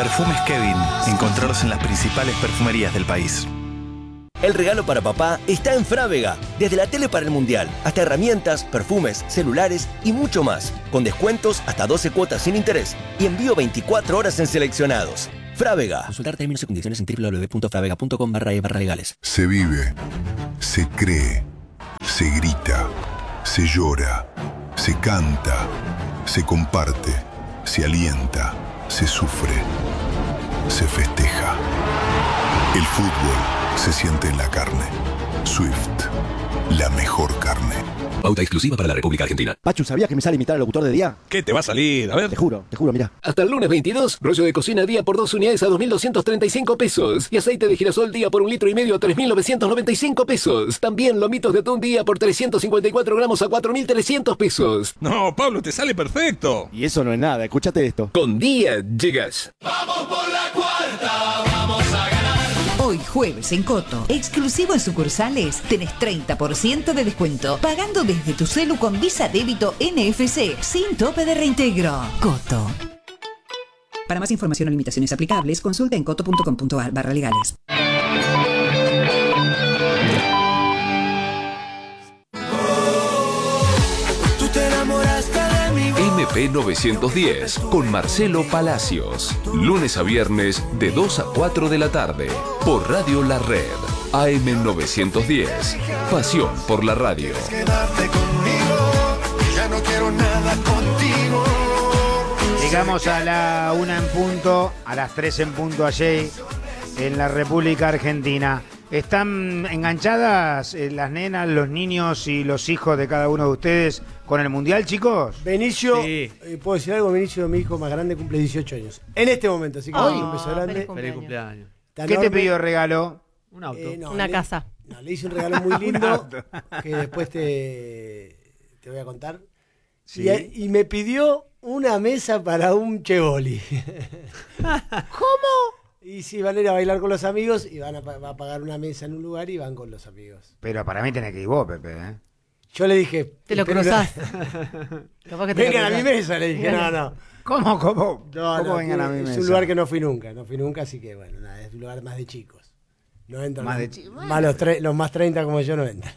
Perfumes Kevin. Encontrarlos en las principales perfumerías del país. El regalo para papá está en Frávega. Desde la tele para el mundial, hasta herramientas, perfumes, celulares y mucho más. Con descuentos hasta 12 cuotas sin interés y envío 24 horas en seleccionados. Frávega. Consultar términos y condiciones en www.fravega.com/legales. Se vive, se cree, se grita, se llora, se canta, se comparte, se alienta, se sufre, se festeja. El fútbol se siente en la carne. Swift, la mejor carne. Pauta exclusiva para la República Argentina. Pachu, ¿sabías que me sale imitar al locutor de Día? ¿Qué te va a salir? A ver. Te juro, mirá. Hasta el lunes 22, rollo de cocina Día por 2 unidades a 2.235 pesos. Y aceite de girasol Día por 1,5 litros a 3.995 pesos. También lomitos de atún Día por 354 gramos a 4.300 pesos. No, Pablo, te sale perfecto. Y eso no es nada, escúchate esto. Con Día llegas. Vamos por la cuarta, vamos a ganar. Hoy jueves en Coto, exclusivo en sucursales, tenés 30% de descuento, pagando desde tu celu con Visa Débito NFC, sin tope de reintegro. Coto. Para más información o limitaciones aplicables, consulta en coto.com.ar/legales. MP910 con Marcelo Palacios. Lunes a viernes de 2 a 4 de la tarde. Por Radio La Red. AM910. Pasión por la radio. Quedarte conmigo, ya no quiero nada contigo. Llegamos a la 1 en punto, a las 3 en punto allí en la República Argentina. ¿Están enganchadas las nenas, los niños y los hijos de cada uno de ustedes con el Mundial, chicos? Benicio, sí. ¿Puedo decir algo? Benicio, mi hijo más grande, cumple 18 años. En este momento, así que un beso grande. Feliz cumpleaños. ¿Qué te pidió de regalo? Un auto. Una casa. No, le hice un regalo muy lindo que después te voy a contar. Sí. Y me pidió una mesa para un chevoli. ¿Cómo? Y sí, van a ir a bailar con los amigos y va a pagar una mesa en un lugar y van con los amigos. Pero para mí tenés que ir vos, Pepe, ¿eh? Yo le dije... Te lo cruzás. Vengan a mi mesa, le dije. No. ¿Cómo? ¿Cómo vengan a mi mesa? Es un lugar que no fui nunca, así que bueno, nada, es un lugar más de chicos. No entran Más de chicos. Los más 30 como yo no entran.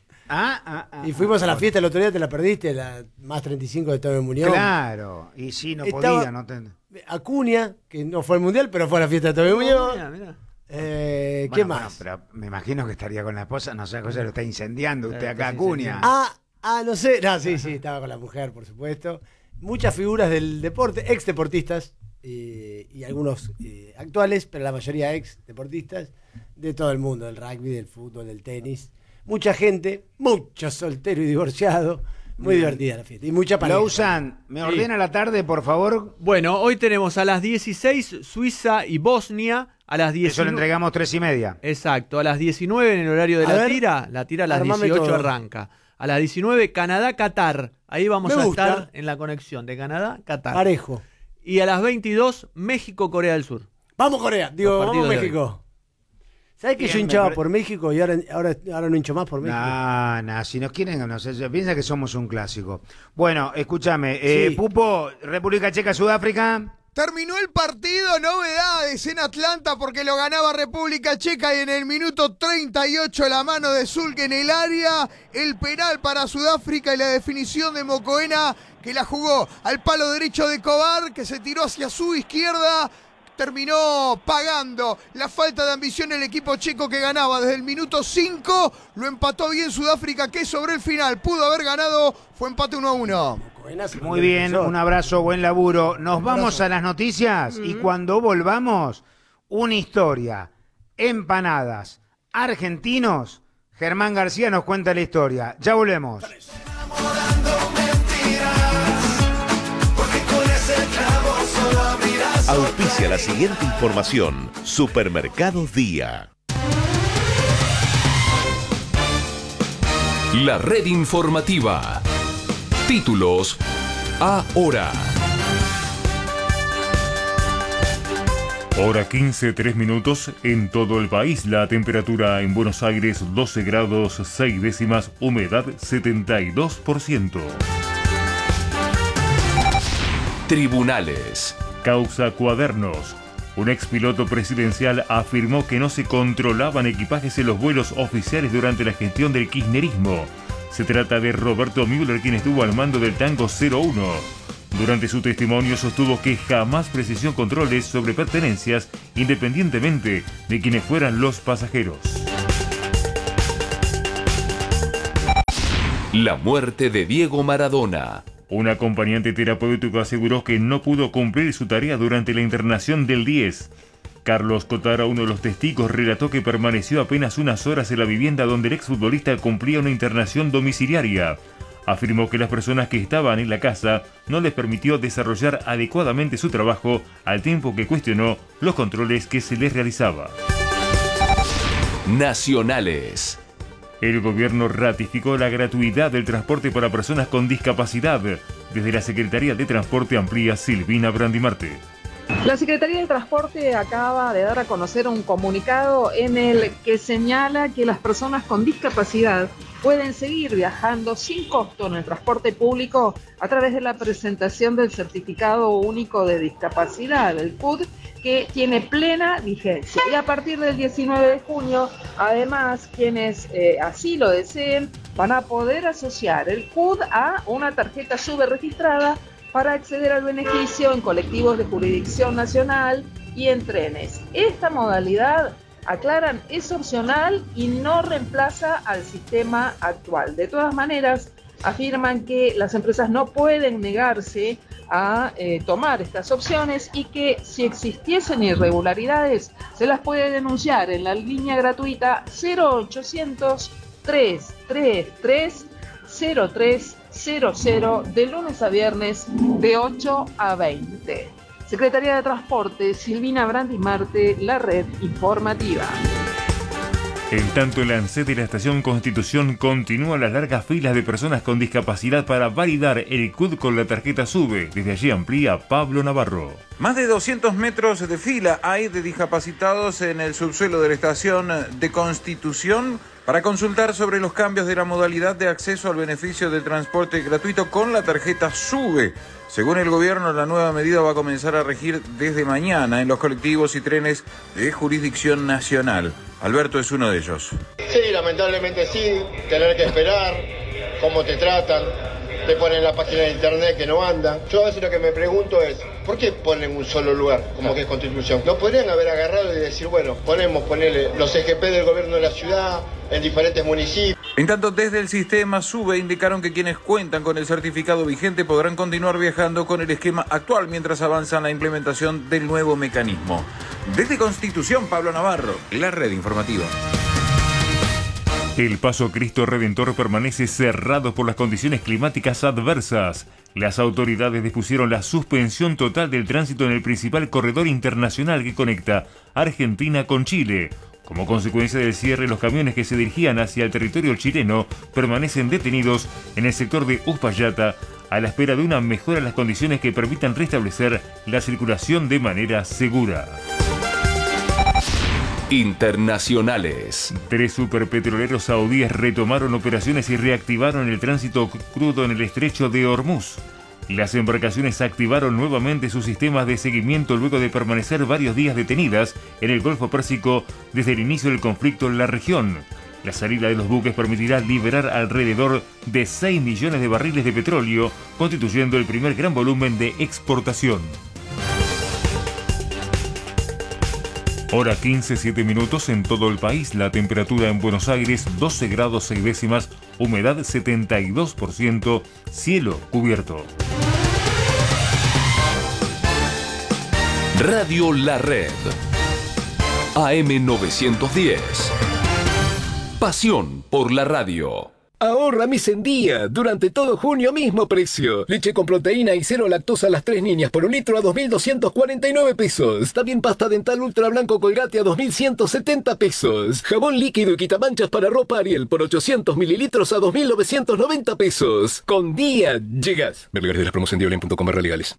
Y fuimos a la fiesta el otro día, te la perdiste, la más 35 de Tommy Muñoz. Claro, y sí, no podía, no te... Acuña, que no fue al Mundial, pero fue a la fiesta de Tommy Muñoz. Mira. ¿Qué más? Bueno, pero me imagino que estaría con la esposa, no sé, cosa lo está incendiando usted acá, Acuña. No sé. No, sí, estaba con la mujer, por supuesto. Muchas figuras del deporte, ex deportistas y algunos actuales, pero la mayoría ex deportistas de todo el mundo, del rugby, del fútbol, del tenis. Mucha gente, mucho soltero y divorciado. Muy divertida la fiesta. Y mucha pareja. Lausanne, ¿me ordena la tarde, por favor? Bueno, hoy tenemos a las 16 Suiza y Bosnia. A las 19. Eso lo entregamos 3:30. Exacto, a las 19 en el horario de la tira a las 18 todo. Arranca. A las 19 Canadá-Qatar. Ahí vamos a estar en la conexión de Canadá-Qatar. Parejo. Y a las 22 México-Corea del Sur. Vamos Corea, vamos México. ¿Sabes que yo hinchaba por México y ahora no hincho más por México? No, si nos quieren, no sé, piensa que somos un clásico. Bueno, escúchame, Sí. Pupo, República Checa, Sudáfrica. Terminó el partido, novedades en Atlanta porque lo ganaba República Checa y en el minuto 38 la mano de Zulk en el área, el penal para Sudáfrica y la definición de Mokoena que la jugó al palo derecho de Kovar que se tiró hacia su izquierda. Terminó pagando la falta de ambición el equipo checo que ganaba desde el minuto 5. Lo empató bien Sudáfrica que sobre el final pudo haber ganado. Fue empate 1-1. Muy bien, un abrazo, buen laburo. Nos vamos a las noticias y cuando volvamos, una historia. Empanadas. Argentinos. Germán García nos cuenta la historia. Ya volvemos. Auspicia la siguiente información. Supermercados Día. La red informativa. Títulos ahora. Hora 15, 3 minutos en todo el país. La temperatura en Buenos Aires 12 grados 6 décimas, humedad 72%. Tribunales. Causa Cuadernos. Un expiloto presidencial afirmó que no se controlaban equipajes en los vuelos oficiales durante la gestión del kirchnerismo. Se trata de Roberto Müller, quien estuvo al mando del Tango 01. Durante su testimonio sostuvo que jamás presenció controles sobre pertenencias, independientemente de quienes fueran los pasajeros. La muerte de Diego Maradona. Un acompañante terapéutico aseguró que no pudo cumplir su tarea durante la internación del 10. Carlos Cotara, uno de los testigos, relató que permaneció apenas unas horas en la vivienda donde el exfutbolista cumplía una internación domiciliaria. Afirmó que las personas que estaban en la casa no les permitió desarrollar adecuadamente su trabajo, al tiempo que cuestionó los controles que se les realizaba. Nacionales. El gobierno ratificó la gratuidad del transporte para personas con discapacidad. Desde la Secretaría de Transporte amplía Silvina Brandimarte. La Secretaría de Transporte acaba de dar a conocer un comunicado en el que señala que las personas con discapacidad pueden seguir viajando sin costo en el transporte público a través de la presentación del Certificado Único de Discapacidad, el CUD, que tiene plena vigencia. Y a partir del 19 de junio, además, quienes así lo deseen van a poder asociar el CUD a una tarjeta SUBE registrada para acceder al beneficio en colectivos de jurisdicción nacional y en trenes. Esta modalidad, aclaran, es opcional y no reemplaza al sistema actual. De todas maneras, afirman que las empresas no pueden negarse a tomar estas opciones y que si existiesen irregularidades se las puede denunciar en la línea gratuita 0800 333 0300 de lunes a viernes de 8 a 20. Secretaría de Transporte, Silvina Brandimarte, la red informativa. En tanto, en la ANSES de la Estación Constitución continúan las largas filas de personas con discapacidad para validar el CUD con la tarjeta SUBE. Desde allí amplía Pablo Navarro. Más de 200 metros de fila hay de discapacitados en el subsuelo de la Estación de Constitución para consultar sobre los cambios de la modalidad de acceso al beneficio de transporte gratuito con la tarjeta SUBE. Según el gobierno, la nueva medida va a comenzar a regir desde mañana en los colectivos y trenes de jurisdicción nacional. Alberto es uno de ellos. Sí, lamentablemente sí, tener que esperar, cómo te tratan, te ponen la página de internet que no anda. Yo a veces lo que me pregunto es, ¿por qué ponen un solo lugar, como que es Constitución? ¿No podrían haber agarrado y decir, bueno, ponerle los EGP del gobierno de la ciudad en diferentes municipios? En tanto, desde el sistema SUBE indicaron que quienes cuentan con el certificado vigente podrán continuar viajando con el esquema actual mientras avanza la implementación del nuevo mecanismo. Desde Constitución, Pablo Navarro, la red informativa. El Paso Cristo Redentor permanece cerrado por las condiciones climáticas adversas. Las autoridades dispusieron la suspensión total del tránsito en el principal corredor internacional que conecta Argentina con Chile. Como consecuencia del cierre, los camiones que se dirigían hacia el territorio chileno permanecen detenidos en el sector de Uspallata a la espera de una mejora en las condiciones que permitan restablecer la circulación de manera segura. Internacionales. 3 superpetroleros saudíes retomaron operaciones y reactivaron el tránsito crudo en el estrecho de Hormuz. Las embarcaciones activaron nuevamente sus sistemas de seguimiento luego de permanecer varios días detenidas en el Golfo Pérsico desde el inicio del conflicto en la región. La salida de los buques permitirá liberar alrededor de 6 millones de barriles de petróleo, constituyendo el primer gran volumen de exportación. Hora 15, 7 minutos en todo el país. La temperatura en Buenos Aires 12 grados 6 décimas, humedad 72%, cielo cubierto. Radio La Red. AM 910. Pasión por la radio. Ahorra mis Endía. Durante todo junio, mismo precio. Leche con proteína y cero lactosa a las 3 niñas por un litro a 2.249 pesos. También pasta dental ultra blanco Colgate a 2.170 pesos. Jabón líquido y quitamanchas para ropa Ariel por 800 mililitros a 2.990 pesos. Con Día llegas. Ver lugares de las promos en diablen.com/legales.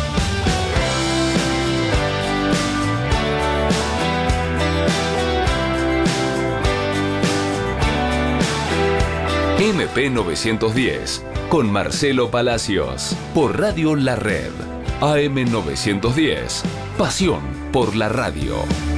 MP 910 con Marcelo Palacios por Radio La Red. AM 910. Pasión por la radio.